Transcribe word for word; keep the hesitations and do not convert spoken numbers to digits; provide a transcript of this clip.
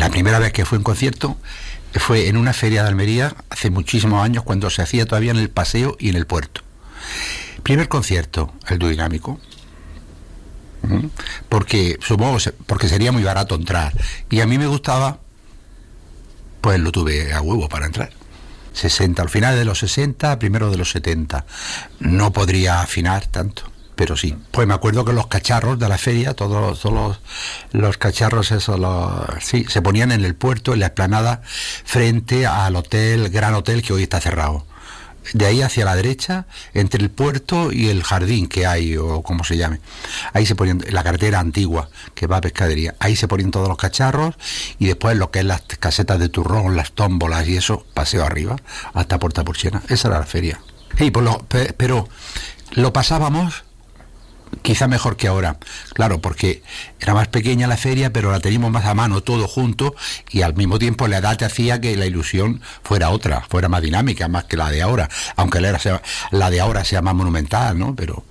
La primera vez que fue a un concierto fue en una feria de Almería, hace muchísimos años, cuando se hacía todavía en el Paseo y en el Puerto. Primer concierto, el Dúo Dinámico. Porque, supongo, porque sería muy barato entrar. Y a mí me gustaba, pues lo tuve a huevo para entrar. sesenta, al final de los sesenta, primero de los setenta. No podría afinar tanto, pero sí. Pues me acuerdo que los cacharros de la feria, todos, todos los, los cacharros esos, los, sí, se ponían en el puerto, en la explanada, frente al hotel, Gran Hotel, que hoy está cerrado. De ahí hacia la derecha, entre el puerto y el jardín que hay, o como se llame. Ahí se ponían, la carretera antigua que va a pescadería. Ahí se ponían todos los cacharros, y después lo que es las casetas de turrón, las tómbolas y eso, paseo arriba, hasta Puerta Porciana. Esa era la feria. Sí, pues lo, pero lo pasábamos quizá mejor que ahora, claro, porque era más pequeña la feria, pero la teníamos más a mano, todo junto, y al mismo tiempo la edad te hacía que la ilusión fuera otra, fuera más dinámica, más que la de ahora, aunque la, era, la de ahora sea más monumental, ¿no? Pero